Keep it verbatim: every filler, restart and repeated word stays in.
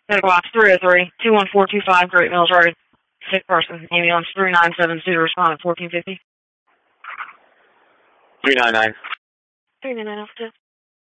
Medical box three oh three, two one four two five, Great Mills Road. Sick person. Ambulance three nine seven two to respond at fourteen fifty. three nine nine. three nine nine,